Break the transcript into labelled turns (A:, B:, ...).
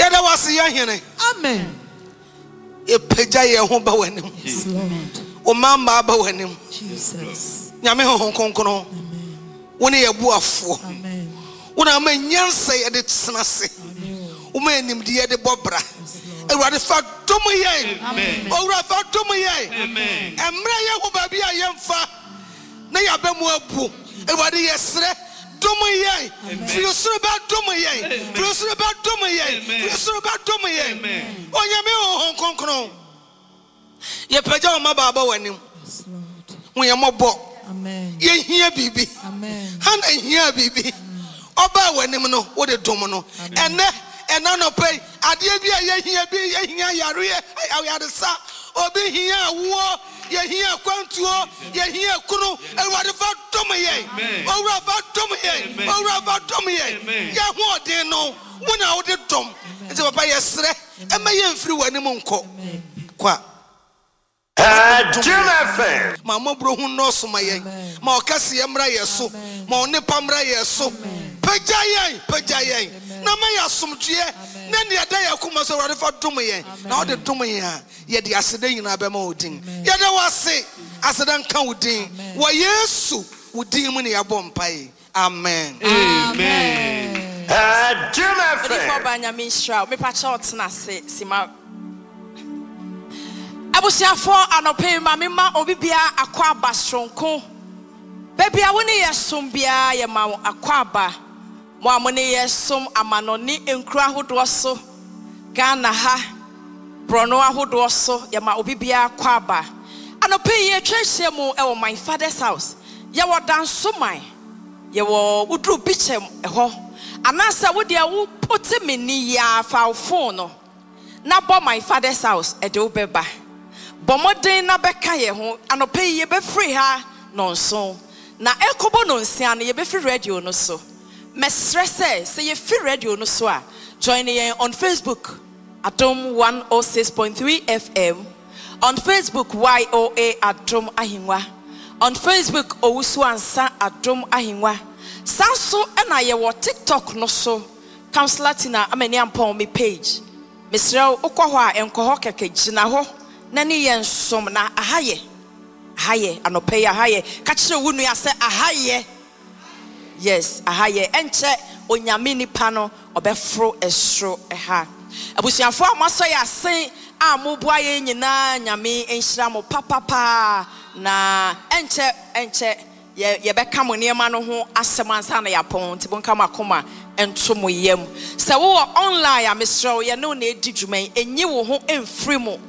A: Yada was yahene.
B: Amen.
A: Ye peja ye ho ba wanim.
B: Yes, Lord.
A: O mama ba wanim.
B: Jesus.
A: Nyame ho konkono.
B: Amen.
A: Woni ye buafo.
B: Amen.
A: Wona ma nyansa ye de tsenase.
B: Amen.
A: O ma nimdi ye de bobra. Ewurade fa dom ye.
B: Amen.
A: Owura fa dom ye.
C: Amen.
A: Emra ye ho ba bia ye mfa. Na ya ba mu abu. Ewurade ye sere dom ye. Fiosoro ba dom ye. Fiosoro ba dom ye. Fiosoro ba dom ye. Onyame ho konkono. Ye peja o ma baba wanim.
B: Yes, Lord.
A: Wo ye mobo.
B: Amen.
A: Ye hia bibi.
B: Amen.
A: Hana hia bibi. Oba wanim no wo de dom no. Ena no pay ade bia ye hia yare ayaresa obi hia wo ye hia kwantuo ye hia kunu ewade fa dom ye owura fa dom ye owura fa dom ye ye ho odin no wona wo de dom enti papa ye sere e ma ye mfiri wanim nko kwa
C: Jim
A: ma mobro hu no so ma ye ma okase ye mra ye so ma onipa mra ye so pagya ye na ma ya somdue na ne ada ya kuma so wade fa dom ye na wode dom ye a ye de aseda nyina be ma odin ye de wase aseda nka odin wa Yesu odin mu ne ya bom pai amen
C: Amen. Jim
D: Before Benjamin Shroud, me pacha otna se sima. Abusiafo anope ma me ma obi bia akwa aba stronko. Baby a woni yesum bia ye ma akwa aba. Mo amone yesum amanoni enkura hodo so. Ghana ha. Brono ahodo so ye ma obi bia akwa aba. Anope ye twehye mu e wo my father's house. Ye wo danso man. Ye wo udru bichem eho. Anasa wo dia wo put me ni ya fa phone no. Na bo my father's house e de obeba. Bomodin na beka ye ho anope ye be free ha nonso. Na ekobo no nsia na ye be free radio no so. Me stress say ye free radio no so a join ye on Facebook Adom 106.3 FM. On Facebook YOA Adom Ahingwa. On Facebook Owusu Ansa Adom Ahingwa. Sanso ena ye wo TikTok no so. Counselor Tina ameni ampon me page. Misrel ukwo a enkoho keke gina ho. Nani yen som na ahaye anope ahaye ka kire wunu ya se ahaye yes ahaye enche onyame nipa no obefro esro eha abusianfo amaso ya sen amoboa ye nyina nyame enhira mo papa na enche ye beka mo niema no ho asemansa na yapon tibonka makoma entomo yem se wo online a misro ye no na edi dwuman enyi wo ho emfiri mo